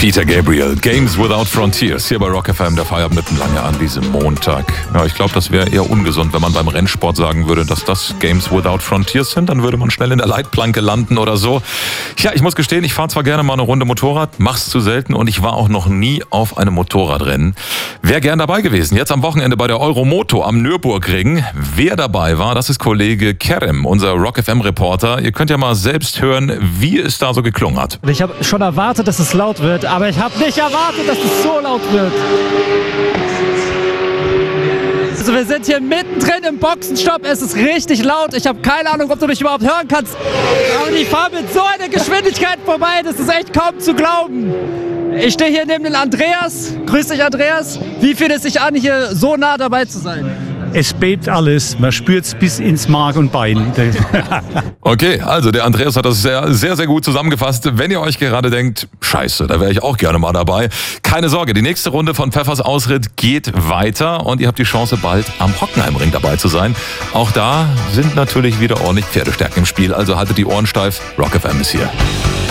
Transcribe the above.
Peter Gabriel, Games Without Frontiers, hier bei Rock FM, der Feierabend mitten lange an diesem Montag. Ja, ich glaube, das wäre eher ungesund, wenn man beim Rennsport sagen würde, dass das Games Without Frontiers sind. Dann würde man schnell in der Leitplanke landen oder so. Ja, ich muss gestehen, ich fahre zwar gerne mal eine Runde Motorrad, mach's zu selten und ich war auch noch nie auf einem Motorradrennen. Wäre gern dabei gewesen. Jetzt am Wochenende bei der Euromoto am Nürburgring. Wer dabei war, das ist Kollege Kerem, unser Rock FM-Reporter. Ihr könnt ja mal selbst hören, wie es da so geklungen hat. Ich habe schon erwartet, dass es laut wird, aber ich habe nicht erwartet, dass es so laut wird. Also wir sind hier mittendrin im Boxenstopp, es ist richtig laut. Ich habe keine Ahnung, ob du mich überhaupt hören kannst. Aber die fahren mit so einer Geschwindigkeit vorbei, das ist echt kaum zu glauben. Ich stehe hier neben den Andreas. Grüß dich, Andreas. Wie fühlt es sich an, hier so nah dabei zu sein? Es bebt alles, man spürt es bis ins Mark und Bein. Okay, also der Andreas hat das sehr, sehr gut zusammengefasst. Wenn ihr euch gerade denkt, scheiße, da wäre ich auch gerne mal dabei. Keine Sorge, die nächste Runde von Pfeffers Ausritt geht weiter und ihr habt die Chance, bald am Hockenheimring dabei zu sein. Auch da sind natürlich wieder ordentlich Pferdestärken im Spiel, also haltet die Ohren steif. Rock FM ist hier.